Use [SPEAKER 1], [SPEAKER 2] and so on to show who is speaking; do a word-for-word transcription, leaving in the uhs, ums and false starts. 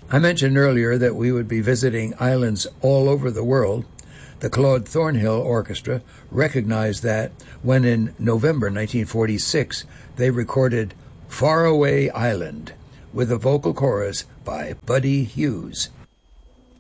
[SPEAKER 1] I mentioned earlier that we would be visiting islands all over the world. The Claude Thornhill Orchestra recognized that when in November nineteen forty-six they recorded Faraway Island with a vocal chorus by Buddy Hughes.